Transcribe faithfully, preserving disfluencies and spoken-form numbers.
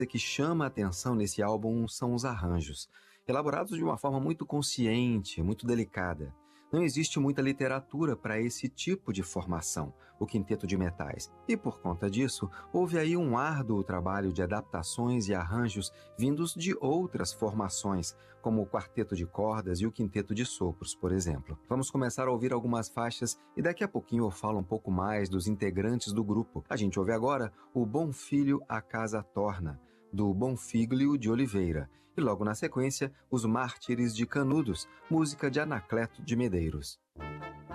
que chama a atenção nesse álbum são os arranjos, elaborados de uma forma muito consciente, muito delicada. Não existe muita literatura para esse tipo de formação, o quinteto de metais, e por conta disso, houve aí um árduo trabalho de adaptações e arranjos vindos de outras formações, como o quarteto de cordas e o quinteto de sopros, por exemplo. Vamos começar a ouvir algumas faixas e daqui a pouquinho eu falo um pouco mais dos integrantes do grupo. A gente ouve agora o Bom Filho a Casa Torna, do Bonfíglio de Oliveira, e logo na sequência, Os Mártires de Canudos, música de Anacleto de Medeiros.